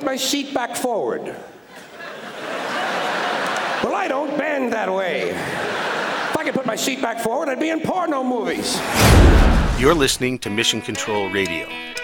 my seat back forward. Well, I don't bend that way. If I could put my seat back forward, I'd be in porno movies. You're listening to Mission Control Radio,